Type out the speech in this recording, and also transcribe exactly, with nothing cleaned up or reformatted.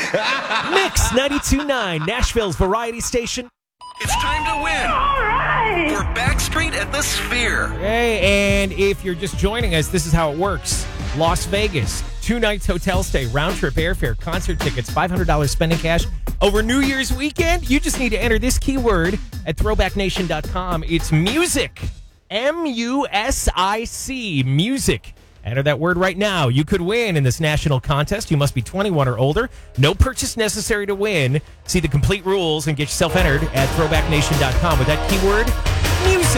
Mix ninety-two point nine, Nashville's variety station. It's time to win. All right. For Backstreet at the Sphere. Hey, and if you're just joining us, this is how it works. Las Vegas, two nights hotel stay, round trip airfare, concert tickets, five hundred dollars spending cash over New Year's weekend. You just need to enter this keyword at throwback nation dot com. It's music. M U S I C. Music. Enter that word right now. You could win in this national contest. You must be twenty-one or older. No purchase necessary to win. See the complete rules and get yourself entered at throwback nation dot com with that keyword, music.